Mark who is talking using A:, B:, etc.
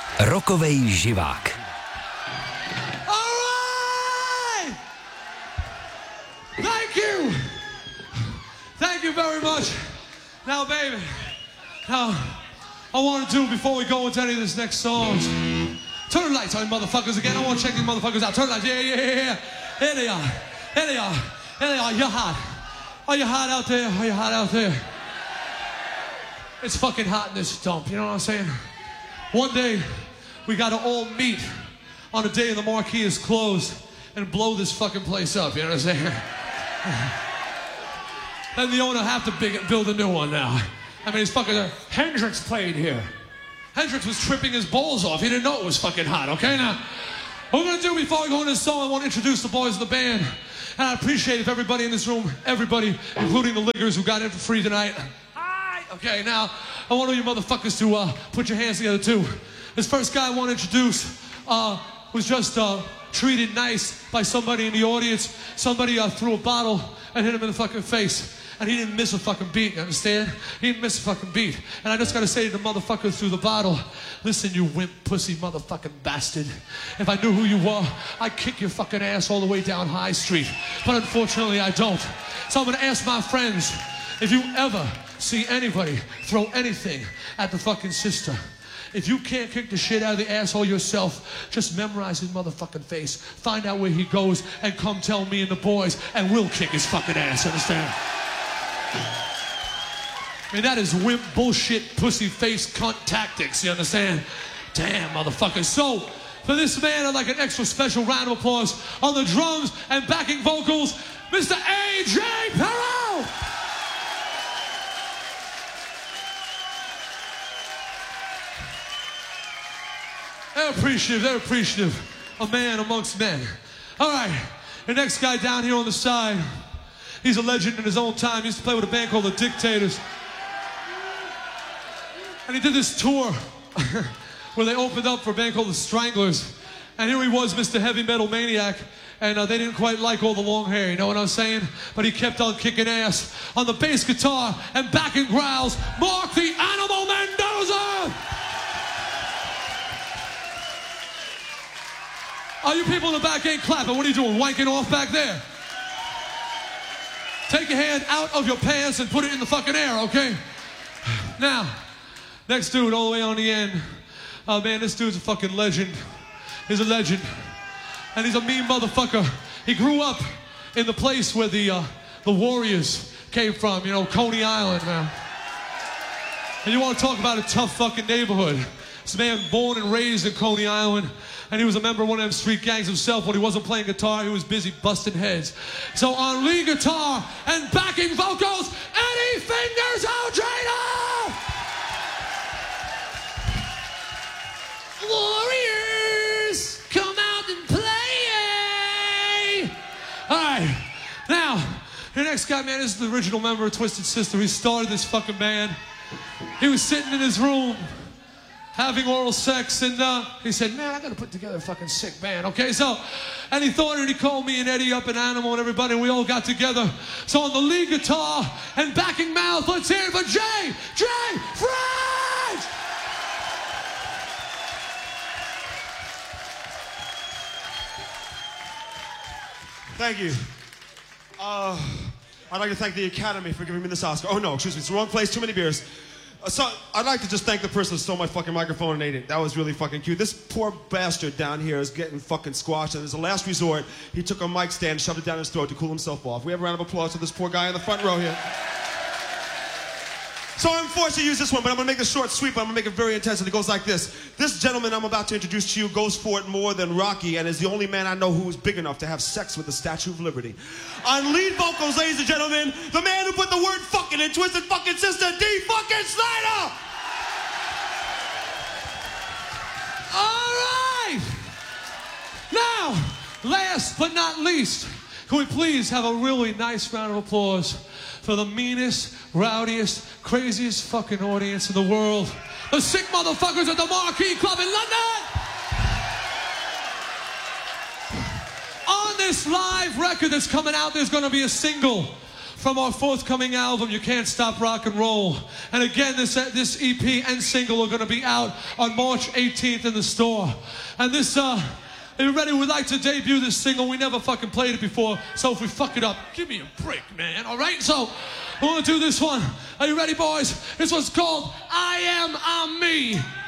A: Rokovej živák.
B: All right! Thank you very much. Now, baby, now, I want to do, before we go into any of this next songs, turn the lights on, motherfuckers, again. I want to check these motherfuckers out. Turn the lights. Yeah. Here they are. You're hot. Are you hot out there? It's fucking hot in this dump, you know what I'm saying? One day, we gotta all meet on the day the marquee is closed and blow this fucking place up, you know what I'm saying? Then the owner have to build a new one now. I mean, it's fucking... Hendrix played here. Hendrix was tripping his balls off. He didn't know it was fucking hot, okay? Now, what we're gonna do before we go into this song, I want to introduce the boys of the band. And I appreciate if everybody in this room, everybody, including the liggers who got in for free tonight. Hi! Okay, now, I want all you motherfuckers to put your hands together, too. This first guy I want to introduce was just treated nice by somebody in the audience. Somebody threw a bottle and hit him in the fucking face. And he didn't miss a fucking beat, you understand? He didn't miss a fucking beat. And I just gotta say to the motherfucker through the bottle, listen, you wimp pussy motherfucking bastard. If I knew who you were, I'd kick your fucking ass all the way down High Street. But unfortunately, I don't. So I'm gonna ask my friends, if you ever see anybody throw anything at the fucking sister, if you can't kick the shit out of the asshole yourself, just memorize his motherfucking face, find out where he goes, and come tell me and the boys, and we'll kick his fucking ass, understand? I mean, that is wimp bullshit, pussy face cunt tactics, you understand? Damn, motherfucker. So, for this man, I'd like an extra special round of applause on the drums and backing vocals, Mr. A.J. Perro! They're appreciative. A man amongst men. All right, the next guy down here on the side, he's a legend in his own time. He used to play with a band called The Dictators. And he did this tour where they opened up for a band called The Stranglers. And here he was, Mr. Heavy Metal Maniac. And they didn't quite like all the long hair, you know what I'm saying? But he kept on kicking ass. On the bass guitar and backing growls, Mark the Animal Mendoza! Oh, you people in the back ain't clapping. What are you doing, wanking off back there? Take your hand out of your pants and put it in the fucking air, okay? Now, next dude all the way on the end. Oh man, this dude's a fucking legend. He's a legend. And he's a mean motherfucker. He grew up in the place where the Warriors came from, you know, Coney Island, man. And you want to talk about a tough fucking neighborhood. This man born and raised in Coney Island. And he was a member of one of them street gangs himself. When he wasn't playing guitar, he was busy busting heads. So on lead guitar and backing vocals, Eddie Fingers O'Drano! Warriors, come out and play! All right, now, the next guy, man, this is the original member of Twisted Sister. He started this fucking band. He was sitting in his room, having oral sex, and he said, man, I gotta put together a fucking sick band, okay? So, and he thought it, he called me and Eddie up and Animal and everybody, and we all got together. So on the lead guitar and backing mouth, let's hear it for J.J. French!
C: Thank you. I'd like to thank the Academy for giving me this Oscar. Oh no, excuse me, it's the wrong place, too many beers. So, I'd like to just thank the person who stole my fucking microphone and ate it. That was really fucking cute. This poor bastard down here is getting fucking squashed, and as a last resort, he took a mic stand and shoved it down his throat to cool himself off. We have a round of applause for this poor guy in the front row here. So I'm forced to use this one, but I'm gonna make it short, sweet, but I'm gonna make it very intense, and it goes like this. This gentleman I'm about to introduce to you goes for it more than Rocky, and is the only man I know who is big enough to have sex with the Statue of Liberty. On lead vocals, ladies and gentlemen, the man who put the word fucking in Twisted fucking Sister, D fucking Snyder!
B: All right! Now, last but not least, can we please have a really nice round of applause for the meanest, rowdiest, craziest fucking audience in the world. The sick motherfuckers at the Marquee Club in London! On this live record that's coming out, there's gonna be a single from our forthcoming album, You Can't Stop Rock and Roll. And again, this EP and single are going to be out on March 18th in the store. And this, are you ready? We'd like to debut this single. We never fucking played it before, so if we fuck it up, give me a break, man, all right? So, we're going to do this one. Are you ready, boys? This one's called I Am, I'm Me.